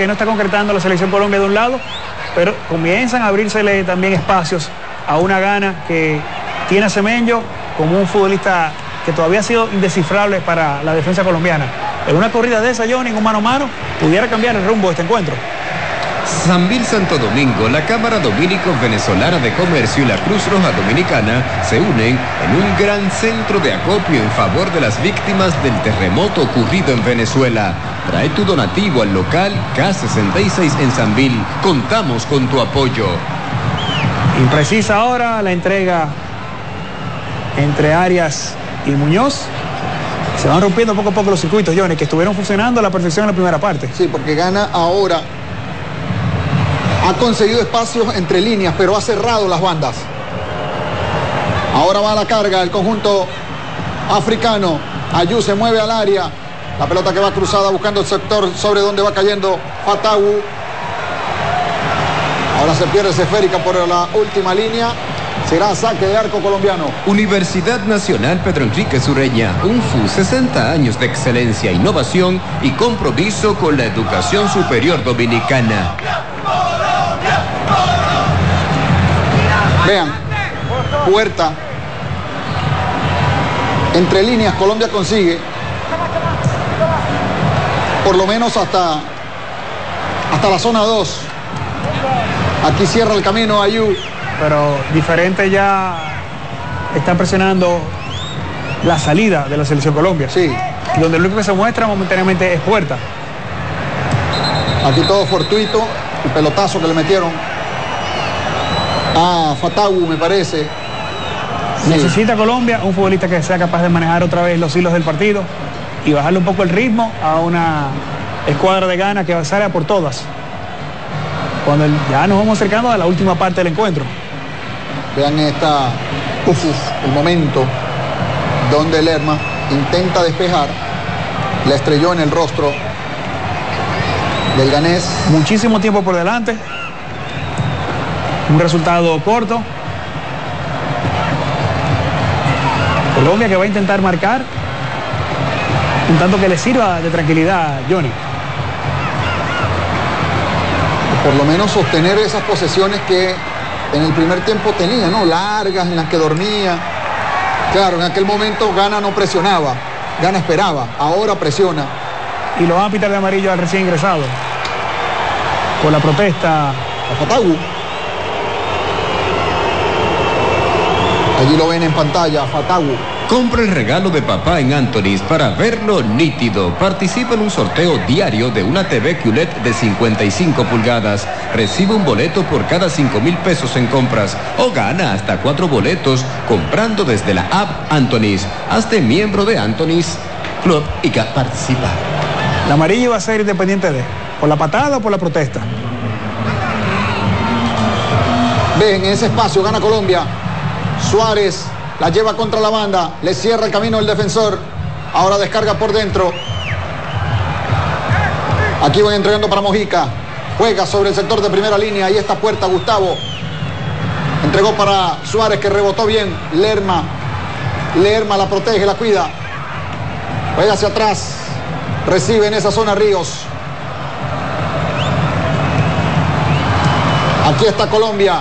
que no está concretando la selección Colombia de un lado, pero comienzan a abrírsele también espacios a una Ghana que tiene a Semenyo como un futbolista que todavía ha sido indescifrable para la defensa colombiana. En una corrida de esa, Johnny, en un mano a mano, pudiera cambiar el rumbo de este encuentro. Sambil Santo Domingo, la Cámara Dominico-Venezolana de Comercio y la Cruz Roja Dominicana se unen en un gran centro de acopio en favor de las víctimas del terremoto ocurrido en Venezuela. Trae tu donativo al local K66 en Sambil. Contamos con tu apoyo. Imprecisa ahora la entrega entre Arias y Muñoz. Se van rompiendo poco a poco los circuitos, Johnny, que estuvieron funcionando a la perfección en la primera parte. Sí, porque Ghana ahora ha conseguido espacios entre líneas, pero ha cerrado las bandas. Ahora va a la carga el conjunto africano. Ayú se mueve al área. La pelota que va cruzada buscando el sector sobre donde va cayendo Fatawu. Ahora se pierde esa esférica por la última línea. Será saque de arco colombiano. Universidad Nacional Pedro Enrique Sureña, UNFU, 60 años de excelencia, innovación y compromiso con la educación superior dominicana. Vean, Puerta. Entre líneas Colombia consigue por lo menos hasta la zona 2. Aquí cierra el camino Ayú. Pero diferente ya está presionando la salida de la selección Colombia. Sí. Donde lo único que se muestra momentáneamente es Puerta. Aquí todo fortuito. El pelotazo que le metieron a Fatawu, me parece. Sí. Necesita Colombia un futbolista que sea capaz de manejar otra vez los hilos del partido y bajarle un poco el ritmo a una escuadra de Ghana que sale a por todas. Cuando ya nos vamos acercando a la última parte del encuentro. Vean el momento donde Lerma intenta despejar, la estrelló en el rostro del ganés. Muchísimo tiempo por delante, un resultado corto. Colombia que va a intentar marcar un tanto que le sirva de tranquilidad, Johnny. Por lo menos sostener esas posesiones que en el primer tiempo tenía, ¿no? Largas, en las que dormía. Claro, en aquel momento Ghana no presionaba, Ghana esperaba, ahora presiona. Y lo van a pitar de amarillo al recién ingresado. Por la protesta. A Fatawu. Allí lo ven en pantalla, Fatawu. Compra el regalo de papá en Anthony's para verlo nítido. Participa en un sorteo diario de una TV QLED de 55 pulgadas. Recibe un boleto por cada 5,000 pesos en compras o gana hasta 4 boletos comprando desde la app Anthony's. Hazte miembro de Anthony's Club y participa. La amarilla va a ser independiente de por la patada o por la protesta. Ven, en ese espacio gana Colombia. Suárez la lleva contra la banda, le cierra el camino el defensor, ahora descarga por dentro. Aquí van entregando para Mojica, juega sobre el sector de primera línea, ahí está Puerta, Gustavo. Entregó para Suárez que rebotó bien, Lerma la protege, la cuida. Juega hacia atrás, recibe en esa zona Ríos. Aquí está Colombia.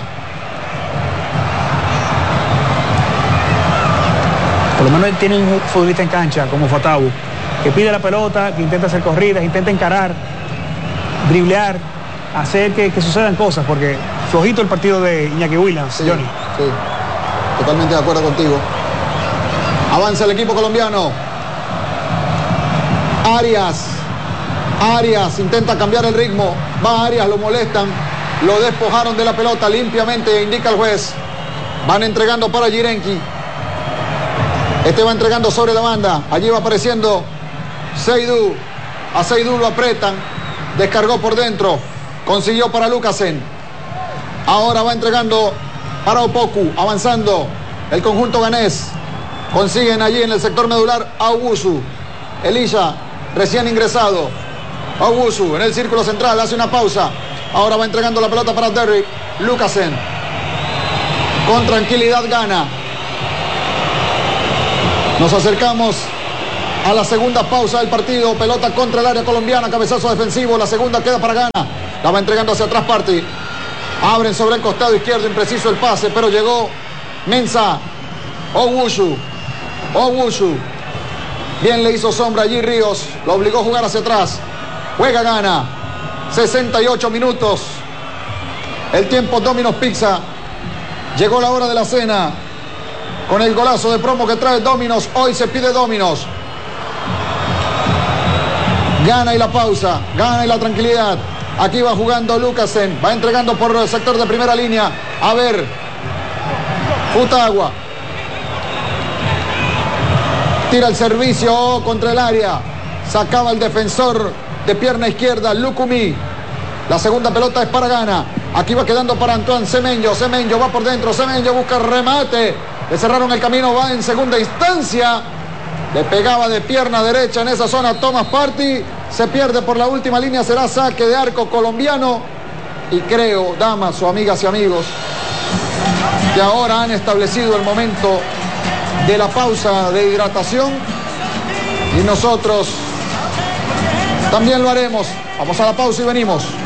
Por lo menos tiene un futbolista en cancha como Fatawu, que pide la pelota, que intenta hacer corridas, intenta encarar, driblear, hacer que sucedan cosas, porque flojito el partido de Iñaki Williams, sí, Johnny. Sí, totalmente de acuerdo contigo. Avanza el equipo colombiano. Arias intenta cambiar el ritmo, va Arias, lo molestan, lo despojaron de la pelota limpiamente, indica el juez. Van entregando para Yirenki. Este va entregando sobre la banda. Allí va apareciendo Seydou. A Seydou lo apretan. Descargó por dentro. Consiguió para Lucasen. Ahora va entregando para Opoku. Avanzando el conjunto ganés. Consiguen allí en el sector medular a Owusu. Elisha, recién ingresado. Owusu en el círculo central. Hace una pausa. Ahora va entregando la pelota para Derrick. Lucasen. Con tranquilidad gana. Nos acercamos a la segunda pausa del partido. Pelota contra el área colombiana, cabezazo defensivo. La segunda queda para Ghana. La va entregando hacia atrás Party. Abren sobre el costado izquierdo, impreciso el pase, pero llegó Mensah. Owusu. Bien le hizo sombra allí Ríos. Lo obligó a jugar hacia atrás. Juega Ghana. 68 minutos. El tiempo Domino's Pizza. Llegó la hora de la cena. Con el golazo de promo que trae Domino's. Hoy se pide Domino's. Ghana y la pausa. Ghana y la tranquilidad. Aquí va jugando Lucasen. Va entregando por el sector de primera línea. A ver. Futagua. Tira el servicio contra el área. Sacaba el defensor de pierna izquierda, Lukumi. La segunda pelota es para Ghana. Aquí va quedando para Antoine Semenyo. Semenyo va por dentro. Semenyo busca remate. Le cerraron el camino. Va en segunda instancia. Le pegaba de pierna derecha en esa zona Thomas Partey. Se pierde por la última línea. Será saque de arco colombiano. Y creo, damas o amigas y amigos, que ahora han establecido el momento de la pausa de hidratación. Y nosotros también lo haremos. Vamos a la pausa y venimos.